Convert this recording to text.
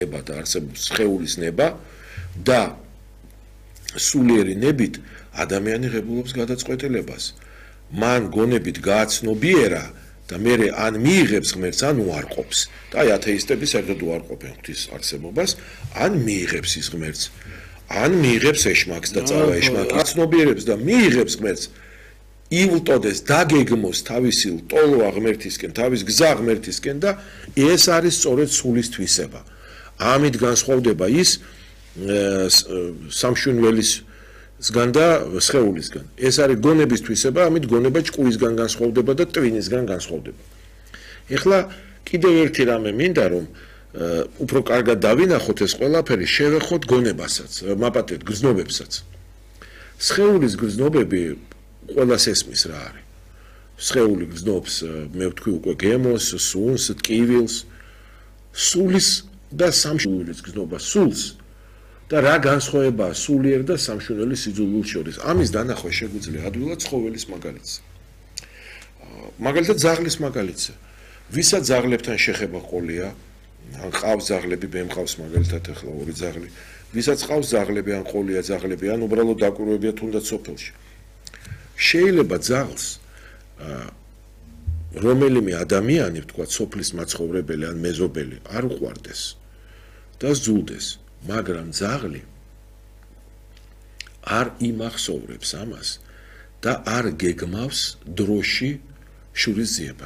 და არსებობს სხეულის ნება და სულიერი ნებით ადამიანი ღებულობს გადაწყვეტილებას. მან გონებით გააცნობიერა და მერე ან მიიღებს ღმერთს, ან უარყოფს. და აი ათეისტები საერთოდ უარყოფენ ღვთის არსებობას, ან მიიღებს ის ღმერთს. ან მიიღებს ეშმაკს და წავა ეშმაკი აცნობიერებს და მიიღებს ღმერთს. ივლტოდეს, დაგეგმოს თავისი ლტოლვა ღმერთისკენ, თავის გზა ღმერთისკენ და ეს არის სწორედ სულის თვისება. ამით განსხვავდება ის სამშვენველისგან და სხეულისგან. ეს არის გონების თვისება, ამით გონება ჭკუისგან განსხვავდება და ტვინისგან განსხვავდება. ეხლა კიდევ ერთი რამე მინდა რომ უფრო კარგად დავინახოთ ეს ყველაფერი, შევეხოთ გონებასაც, მაპატეთ გრძნობებსაც. სხეულის გრძნობები ყველას ესმის რა არის. სხეული გრძნობს, მე ვთქვი უკვე გემოს, სუნს, ტკივილს, სულის და სამშვენელის გრძნობა სულს და რა განსხვავებაა სულიერ და სამშვენელი სიძულვილ შორის. ამის დანახვა შეგვიძლია ადვილად ცხოველის მაგალითზე. მაგალითად ძაღლის მაგალითზე. ვისაც ძაღლებთან შეხება ყოლია, ან ყავს ძაღლები, მე მყავს მაგალითად ახლა ორი ძაღლი, ვისაც ყავს ძაღლები, ან ყოლია ძაღლები, ან უბრალოდ დაკვირვებია თუნდაც სოფელში. შეიძლება ძაღლს რომელიმე ადამიანი, ვთქვათ, სოფლის მაცხოვრებელი ან მეზობელი არ უყვარდეს და ზულდეს, მაგრამ ძაღლი არ იმახსოვრებს ამას და არ გეგმავს დროში შურისძიებას.